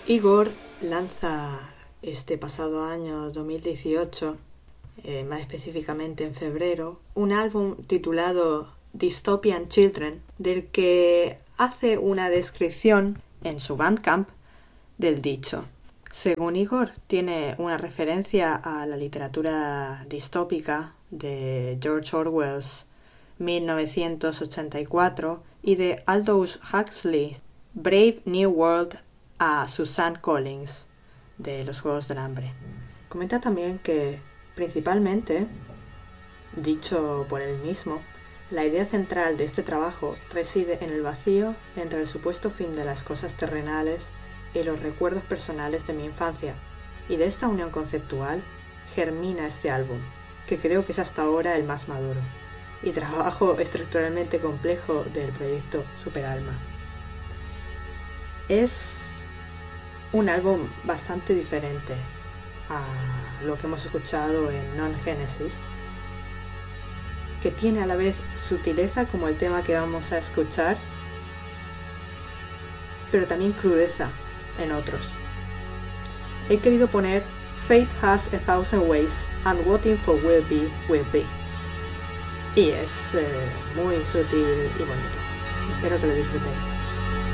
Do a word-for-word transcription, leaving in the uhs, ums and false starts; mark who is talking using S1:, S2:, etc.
S1: Igor lanza este pasado año dos mil dieciocho, eh, más específicamente en febrero, un álbum titulado Dystopian Children, del que hace una descripción en su Bandcamp del dicho. Según Igor, tiene una referencia a la literatura distópica de George Orwell's mil novecientos ochenta y cuatro y de Aldous Huxley, Brave New World, a Suzanne Collins de Los Juegos del Hambre. Comenta también que, principalmente, dicho por él mismo, la idea central de este trabajo reside en el vacío entre el supuesto fin de las cosas terrenales y los recuerdos personales de mi infancia, y de esta unión conceptual germina este álbum, que creo que es hasta ahora el más maduro, y trabajo estructuralmente complejo del proyecto Superalma. Es un álbum bastante diferente a lo que hemos escuchado en Non Genesis, que tiene a la vez sutileza como el tema que vamos a escuchar, pero también crudeza en otros. He querido poner Fate has a thousand ways and waiting for will be, will be. Y es eh, muy sutil y bonito. Espero que lo disfrutéis.